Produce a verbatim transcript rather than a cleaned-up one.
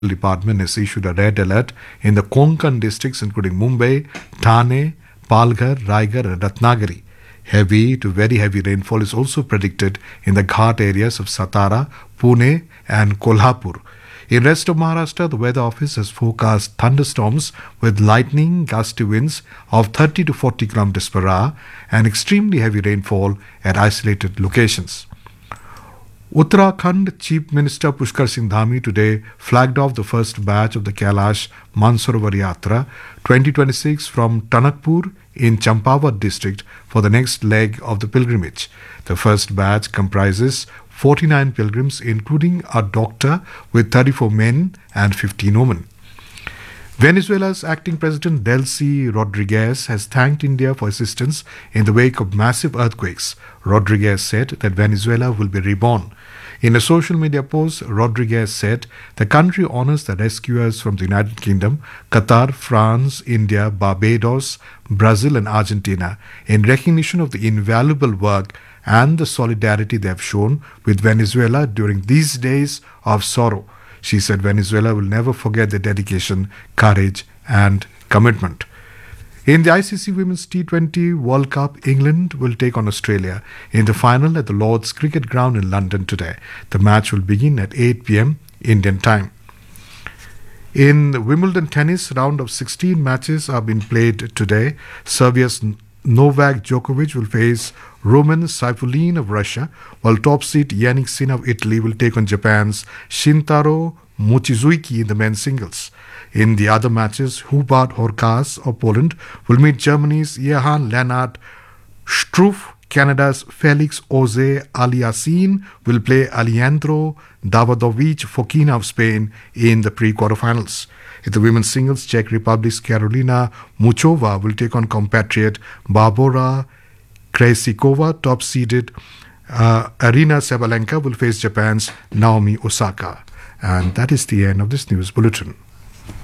Department has issued a red alert in the Konkan districts including Mumbai, Thane, Palghar, Raigad and Ratnagiri. Heavy to very heavy rainfall is also predicted in the Ghat areas of Satara, Pune and Kolhapur. In rest of Maharashtra, the weather office has forecast thunderstorms with lightning, gusty winds of thirty to forty kilometers per hour and extremely heavy rainfall at isolated locations. Uttarakhand Chief Minister Pushkar Singh Dhami today flagged off the first batch of the Kailash Mansarovar Yatra twenty twenty-six from Tanakpur in Champawat district for the next leg of the pilgrimage. The first batch comprises forty-nine pilgrims, including a doctor, with thirty-four men and fifteen women. Venezuela's acting president Delcy Rodriguez has thanked India for assistance in the wake of massive earthquakes. Rodriguez said that Venezuela will be reborn. In a social media post, Rodriguez said the country honors the rescuers from the United Kingdom, Qatar, France, India, Barbados, Brazil and Argentina in recognition of the invaluable work and the solidarity they have shown with Venezuela during these days of sorrow. She said Venezuela will never forget their dedication, courage and commitment. In the I C C Women's T twenty World Cup, England will take on Australia in the final at the Lord's Cricket Ground in London today. The match will begin at eight p.m. Indian time. In the Wimbledon tennis, round of sixteen matches are being played today. Serbia's Novak Djokovic will face Roman Saifulin of Russia, while top seed Yannick Sinner of Italy will take on Japan's Shintaro Mochizuki in the men's singles. In the other matches, Hubert Hurkacz of Poland will meet Germany's Johann Leonhard Struff. Canada's Felix Auger-Aliassime will play Alejandro Davidovich Fokina of Spain in the pre-quarterfinals. In the women's singles, Czech Republic's Karolina Muchova will take on compatriot Barbora Krejcikova. Top-seeded uh, Arina Sabalenka will face Japan's Naomi Osaka. And that is the end of this news bulletin.